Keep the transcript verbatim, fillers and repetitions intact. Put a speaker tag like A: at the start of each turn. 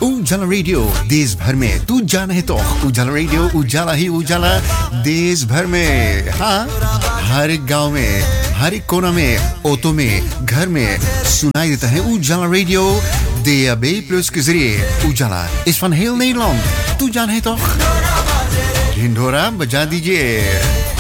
A: उजाला रेडियो देश भर में तू जाना है तो उजाला रेडियो उजाला ही उजाला देश भर में हाँ हर एक गांव में हर एक कोना में ऑटो में घर में सुनाई देता है उजाला radio D A B plus के जरिए उजाला is van heel Nederland तू जाना है तो ढिंढोरा बजा दीजिए